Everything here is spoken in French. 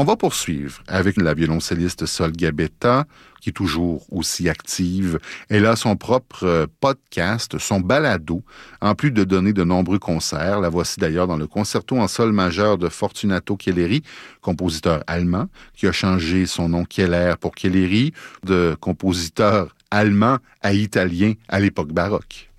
On va poursuivre avec la violoncelliste Sol Gabetta, qui est toujours aussi active. Elle a son propre podcast, son balado, en plus de donner de nombreux concerts. La voici d'ailleurs dans le concerto en sol majeur de Fortunato Chielleri, compositeur allemand, qui a changé son nom Keller pour Chielleri, de compositeur allemand à italien à l'époque baroque.